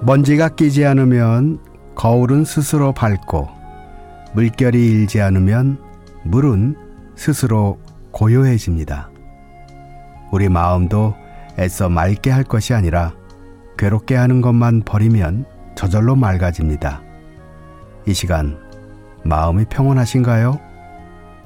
먼지가 끼지 않으면 거울은 스스로 밝고, 물결이 일지 않으면 물은 스스로 고요해집니다. 우리 마음도 애써 맑게 할 것이 아니라 괴롭게 하는 것만 버리면 저절로 맑아집니다. 이 시간 마음이 평온하신가요?